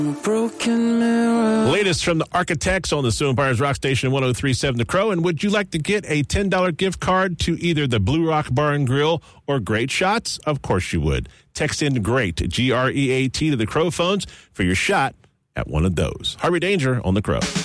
Broken mirror. Latest from the Architects on the Sioux Empires Rock Station 103.7 The Crow. And would you like to get a $10 gift card to either the Blue Rock Bar and Grill or Great Shots? Of course you would. Text in GREAT, G-R-E-A-T, to the Crow phones for your shot at one of those. Harvey Danger on The Crow.